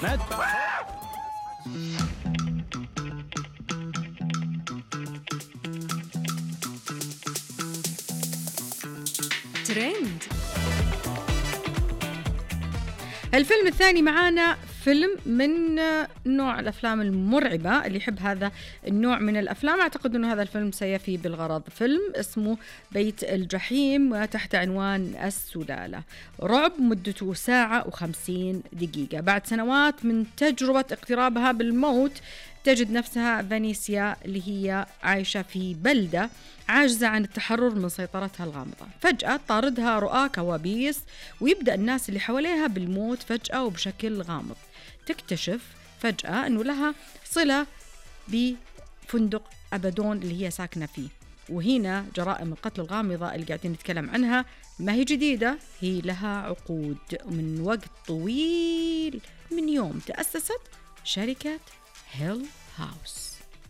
ترند. الفيلم الثاني معانا فيلم من نوع الأفلام المرعبة. اللي يحب هذا النوع من الأفلام أعتقد أنه هذا الفيلم سيفي بالغرض. فيلم اسمه بيت الجحيم وتحت عنوان السلالة. رعب مدته 1:50 دقيقة. بعد سنوات من تجربة اقترابها بالموت تجد نفسها فانيسيا اللي هي عايشة في بلدة عاجزة عن التحرر من سيطرتها الغامضة. فجأة طاردها رؤى كوابيس ويبدأ الناس اللي حواليها بالموت فجأة وبشكل غامض. تكتشف فجأة أنه لها صلة بفندق أبدون اللي هي ساكنة فيه. وهنا جرائم القتل الغامضة اللي قاعدين نتكلم عنها ما هي جديدة، هي لها عقود من وقت طويل، من يوم تأسست شركة Hill House.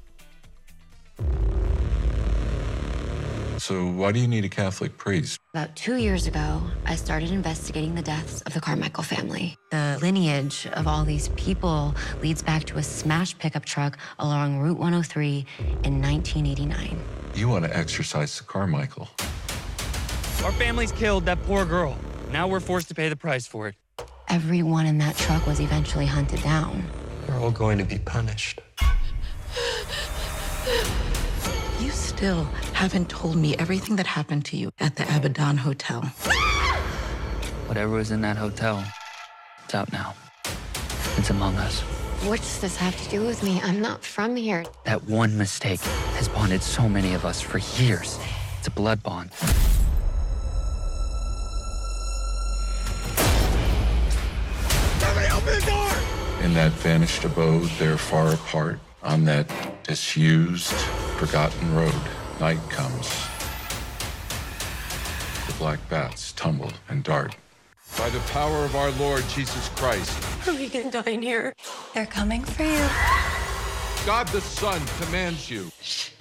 So why do you need a Catholic priest? About 2 years ago, I started investigating the deaths of the Carmichael family. The lineage of all these people leads back to a smashed pickup truck along Route 103 in 1989. You want to exorcise the Carmichael. Our family's killed that poor girl. Now we're forced to pay the price for it. Everyone in that truck was eventually hunted down. They're all going to be punished. You still haven't told me everything that happened to you at the Abaddon Hotel. Whatever was in that hotel, it's out now. It's among us. What does this have to do with me? I'm not from here. That one mistake has bonded so many of us for years. It's a blood bond. Somebody open the door! In that vanished abode, they're far apart. On that disused, forgotten road, night comes. The black bats tumble and dart. By the power of our Lord Jesus Christ. Are we gonna die in here? They're coming for you. God the Son commands you.